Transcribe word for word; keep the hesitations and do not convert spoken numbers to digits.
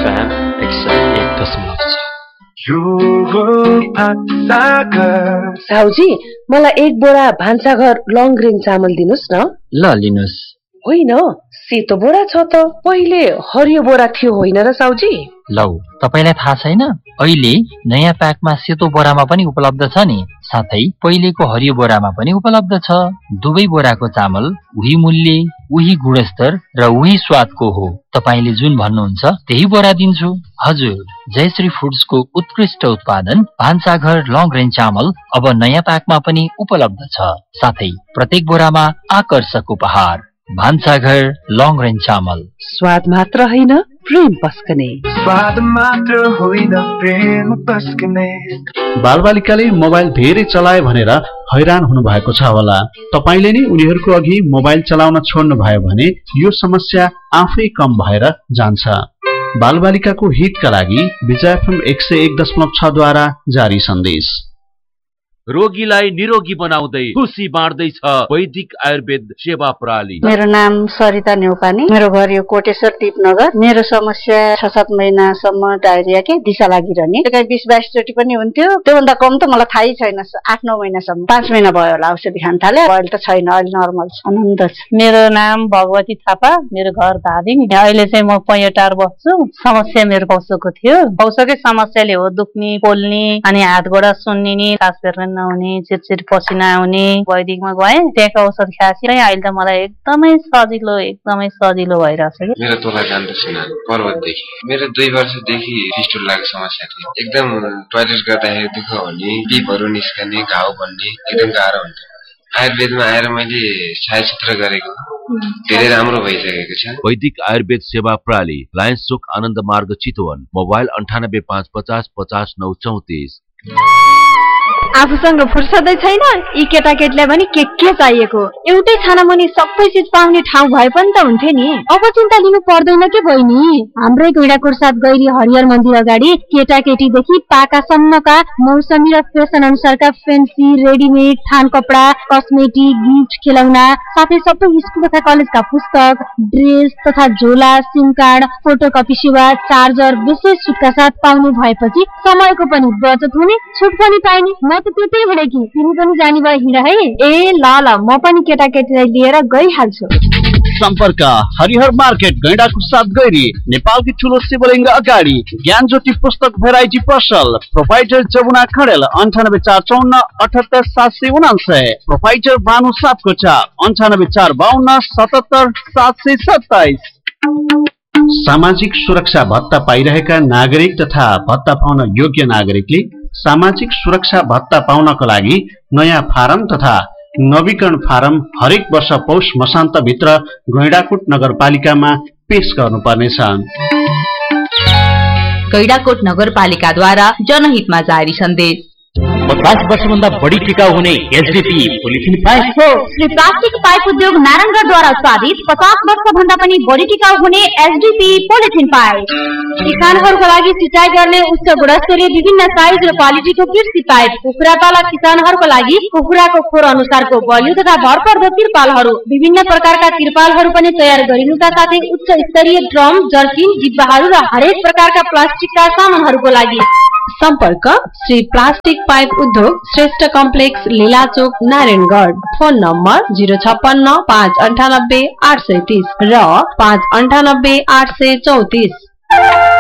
FM एक सय एक दशमलव छ। साउजी, मलाई एक बोरा भान्साघर लङ ग्रेन चामल दिनुस् न। ल लिनुस्। होइन, सेतो बोरा छ त, पहिले हरियो बोरा थियो होइन र साउजी? लौ, तपाईलाई थाहा छैन? अहिले नयाँ प्याकमा सेतो बोरामा पनि उपलब्ध छ नि, साथै पहिलेको हरियो बोरामा पनि उपलब्ध छ। दुवै बोराको चामल उही मूल्य, उही गुणस्तर र उही स्वादको हो। तपाईले जुन भन्नुहुन्छ त्यही बोरा दिन्छु। हजुर, जयश्री फुड्सको उत्कृष्ट उत्पादन भान्साघर लङ रेन्ज चामल अब नयाँ प्याकमा पनि उपलब्ध छ, साथै प्रत्येक बोरामा आकर्षक उपहार। भान्साघर लङ रेन्ज चामल, स्वाद मात्र होइन प्रेम पस्कने। स्वाद मात्र होइन प्रेम पस्कने। बालबालिकाले मोबाइल धेरै चलाए भनेर हैरान हुनु भएको छ होला। तपाईले नि उनीहरूको अघि मोबाइल चलाउन छोड्नु भयो भने यो समस्या आफै कम भएर जान्छ। बालबालिकाको हितका लागि विजय एफएम एक सय एक दशमलव छ द्वारा जारी सन्देश। रोगीलाई निरोगी बनाउँदै खुसी बाँड्दैछ वैदिक आयुर्वेद सेवा प्रणाली। मेरो नाम सरिता नेउपाने, मेरो घर यो कोटेश्वर टिपनगर। मेरो समस्या छ सात महिनासम्म डायरिया के दिशा लागिरहने, कहीँ बिस बाइस चोटि पनि हुन्थ्यो। त्योभन्दा कम त मलाई थाहै छैन। आठ नौ महिनासम्म, पाँच महिना भयो होला औषधि खान थाले। अहिले त छैन, अहिले नर्मल छ, आनन्द छ। मेरो नाम भगवती थापा, मेरो घर धादिङ। अहिले चाहिँ म पैयोटार बस्छु। समस्या मेरो कौसोको थियो। कौसोकै समस्याले हो दुख्ने, पोल्ने, अनि हात गोडा सुन्निने, सास फेर्न नहुने, चिरचिर पसिना आउने। वैदिकमा गएँ, त्यहाँको औषध खाएपछि अहिले त मलाई एकदमै सजिलो एकदमै सजिलो भइरहेछ कि। मेरो तोला काण्ड सिनाल पर्वतदेखि मेरो दुई वर्षदेखि फिस्टुलाको समस्या थियो। एकदम टोयलेट गर्दाखेरि दुःख हुने, पिपहरू निस्कने, घाउ बन्ने, एकदम गाह्रो हुन्छ। आयुर्वेदमा आएर मैले छायाचित्र गरेको धेरै राम्रो भइसकेको छ। वैदिक आयुर्वेद सेवा प्रणाली, लायन्स चोक आनन्द मार्ग चितवन। मोबाइल अन्ठानब्बे पाँच पचास पचास नौ चौतिस। आफूसँग फुर्सदै छैन, यी केटाकेटीलाई पनि के के चाहिएको। एउटै छानामुनि सबै चिज पाउने ठाउँ भए पनि त हुन्थ्यो नि। अब चिन्ता लिनु पर्दैन के बहिनी। हाम्रै गैँडाकोट साथ गैरी हरिहर मन्दिर अगाडि केटाकेटीदेखि पाकासम्मका मौसमी र फेसन अनुसारका फेन्सी, रेडिमेड, थान कपडा, कस्मेटिक, गिफ्ट, खेलौना, साथै सबै स्कुल तथा कलेजका पुस्तक, ड्रेस तथा झोला, सिम कार्ड, फोटोकपी सेवा, चार्जर विशेष छुटका साथ पाउनु भएपछि समयको पनि बचत हुने, छुट पनि पाइने। म त त्यतै हिँडेकी, तिमी पनि जाने भयो हिँड है। ए ल ल, म पनि केटाकेटीलाई लिएर गइहाल्छु। सम्पर्क हरिहर मार्केट गैँडाको साथ गैरी, नेपालकी ठुलो शिवलिङ्ग अगाडि, ज्ञान ज्योति पुस्तक भेराइटी पसल। प्रोपाइटर जमुना खडेल अन्ठानब्बे चार चौन्न अठहत्तर सात सय उनान्सय। प्रोपाइटर भानु सापकोटा अन्ठानब्बे चार बाहन्न सतहत्तर सात सय सत्ताइस। सामाजिक सुरक्षा भत्ता पाइरहेका नागरिक तथा भत्ता पाउन योग्य नागरिकले सामाजिक सुरक्षा भत्ता पाउनको लागि नयाँ फारम तथा नवीकरण फारम हरेक वर्ष पौष मसान्तभित्र गैँडाकोट नगरपालिकामा पेश गर्नुपर्नेछ। गैँडाकोट नगरपालिकाद्वारा जनहितमा जारी सन्देश। पचास वर्षभन्दा बढी टिकाउ हुने एचडीपी पोलिथिन पाइप हो। श्री प्लास्टिक पाइप उद्योग नारायणगढद्वारा उत्पादित पचास वर्ष भन्दा पनि बढी टिकाउ हुने एचडीपी पोलिथिन पाइप। किसानहरूको लागि सिँचाइ गर्ने उच्च गुणस्तरीय विभिन्न साइज र क्वालिटीको कृषि पाइप। कुखुरा पालक किसानहरूको लागि कुखुराको खोर अनुसारको बलियो तथा भरपर्दो तिरपालहरू, विभिन्न प्रकारका तिरपालहरू पनि तयार गरिनुका साथै उच्च स्तरीय ड्रम, जर्किन, जिब्बाहरू र हरेक प्रकारका प्लास्टिकका सामानहरूको लागि सम्पर्क श्री प्लास्टिक पाइप उद्योग, Shrestha complex, लीलाचोक, Narayangarh. Phone number zero छप्पन्न पाँच अन्ठानब्बे आठ सय तीस र पाँच अन्ठानब्बे आठ सय चौतिस।